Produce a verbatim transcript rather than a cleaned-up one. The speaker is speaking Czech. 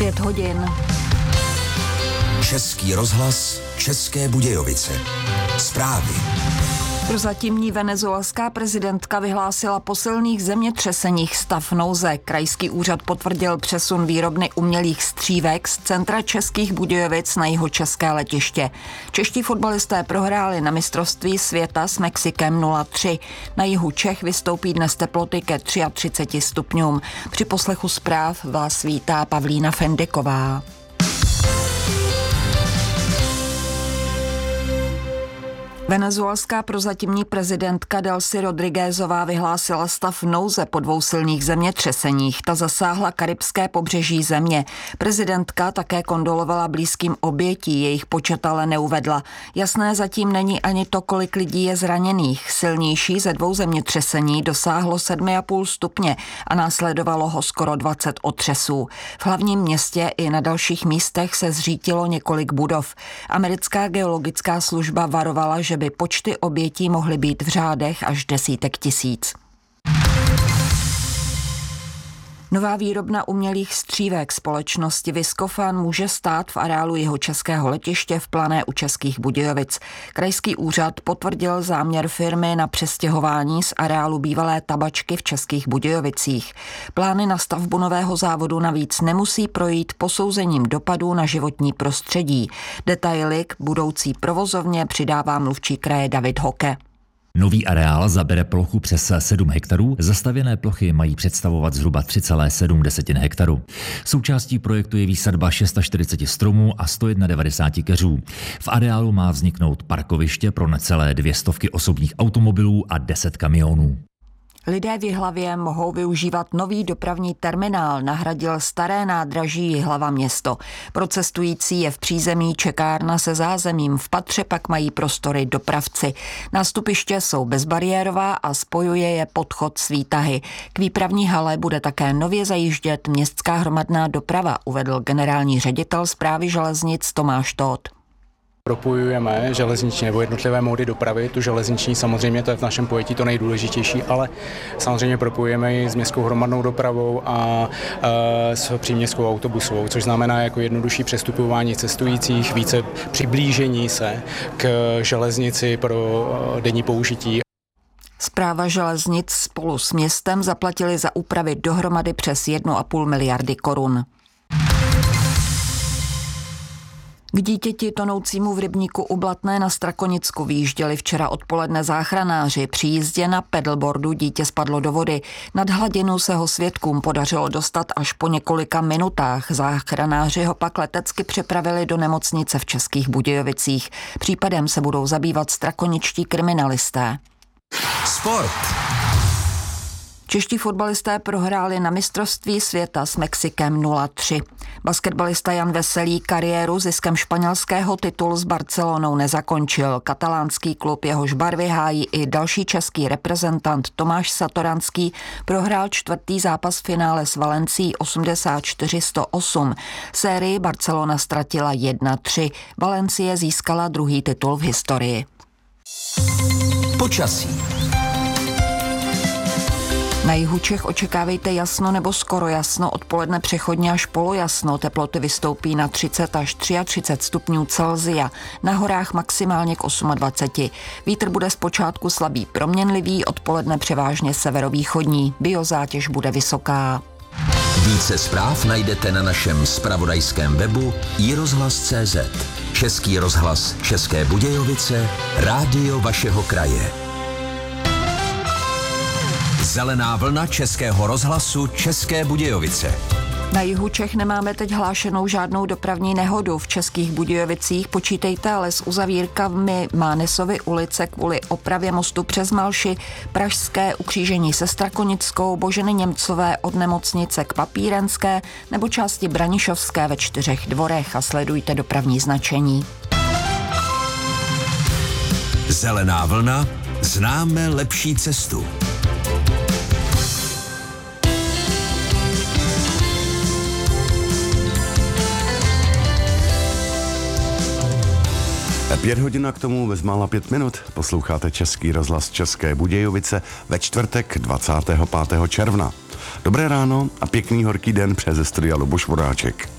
Pět hodin. Český rozhlas, České Budějovice. Zprávy. Prozatímní venezuelská prezidentka vyhlásila po silných zemětřeseních stav nouze. Krajský úřad potvrdil přesun výrobny umělých střívek z centra Českých Budějovic na jihočeské letiště. Čeští fotbalisté prohráli na mistrovství světa s Mexikem nula tři. Na jihu Čech vystoupí dnes teploty ke třiceti třemi stupňům. Při poslechu zpráv vás vítá Pavlína Fendiková. Venezuelská prozatímní prezidentka Delcy Rodriguezová vyhlásila stav nouze po dvou silných zemětřeseních. Ta zasáhla karibské pobřeží země. Prezidentka také kondolovala blízkým obětí, jejich počet ale neuvedla. Jasné zatím není ani to, kolik lidí je zraněných. Silnější ze dvou zemětřesení dosáhlo sedm a půl stupně a následovalo ho skoro dvacet otřesů. V hlavním městě i na dalších místech se zřítilo několik budov. Americká geologická služba varovala, že by počty obětí mohly být v řádech až desítek tisíc. Nová výrobna umělých střívek společnosti Viscofan může stát v areálu jihočeského letiště v Plané u Českých Budějovic. Krajský úřad potvrdil záměr firmy na přestěhování z areálu bývalé tabačky v Českých Budějovicích. Plány na stavbu nového závodu navíc nemusí projít posouzením dopadů na životní prostředí. Detaily k budoucí provozovně přidává mluvčí kraje David Hoke. Nový areál zabere plochu přes sedm hektarů, zastavěné plochy mají představovat zhruba tři celé sedm hektaru. Součástí projektu je výsadba čtyřicet šest stromů a sto devadesát jedna keřů. V areálu má vzniknout parkoviště pro necelé dvě stovky osobních automobilů a deset kamionů. Lidé v Jihlavě mohou využívat nový dopravní terminál, nahradil staré nádraží Jihlava město. Pro cestující je v přízemí čekárna se zázemím, v patře pak mají prostory dopravci. Nástupiště jsou bezbariérová a spojuje je podchod s výtahy. K výpravní hale bude také nově zajíždět městská hromadná doprava, uvedl generální ředitel Správy železnic Tomáš Tóth. Propojujeme železniční nebo jednotlivé módy dopravy, tu železniční samozřejmě, to je v našem pojetí to nejdůležitější, ale samozřejmě propojujeme ji s městskou hromadnou dopravou a, a s příměstskou autobusovou, což znamená jako jednodušší přestupování cestujících, více přiblížení se k železnici pro denní použití. Správa železnic spolu s městem zaplatili za úpravy dohromady přes jednu a půl miliardy korun. K dítěti tonoucímu v rybníku u Blatné na Strakonicku vyjížděli včera odpoledne záchranáři. Při jízdě na pedalboardu dítě spadlo do vody. Nad hladinu se ho svědkům podařilo dostat až po několika minutách. Záchranáři ho pak letecky přepravili do nemocnice v Českých Budějovicích. Případem se budou zabývat strakoničtí kriminalisté. Sport. Čeští fotbalisté prohráli na mistrovství světa s Mexikem nula tři. Basketbalista Jan Veselý kariéru ziskem španělského titulu s Barcelonou nezakončil. Katalánský klub, jehož barvy hájí i další český reprezentant Tomáš Satoranský, prohrál čtvrtý zápas v finále s Valencií osmdesát čtyři sto osm. Sérii Barcelona ztratila jedna tři. Valencie získala druhý titul v historii. Počasí. Na jihu Čech očekávejte jasno nebo skoro jasno, odpoledne přechodně až polojasno, teploty vystoupí na třicet až třicet tři stupňů Celsia, na horách maximálně k dvaceti osmi. Vítr bude zpočátku slabý proměnlivý, odpoledne převážně severovýchodní, biozátěž bude vysoká. Více zpráv najdete na našem zpravodajském webu i rozhlas tečka cé zet. Český rozhlas České Budějovice, rádio vašeho kraje. Zelená vlna Českého rozhlasu České Budějovice. Na jihu Čech nemáme teď hlášenou žádnou dopravní nehodu. V Českých Budějovicích počítejte ale s uzavírkami Mánesovy ulice kvůli opravě mostu přes Malši, Pražské ukřížení se Strakonickou, Boženy Němcové od nemocnice k Papírenské nebo části Branišovské ve čtyřech dvorech a sledujte dopravní značení. Zelená vlna, známe lepší cestu. Pět hodin k tomu bezmála pět minut. Posloucháte Český rozhlas České Budějovice ve čtvrtek dvacátého pátého června. Dobré ráno a pěkný horký den přeje ze studia Luboš Vodáček.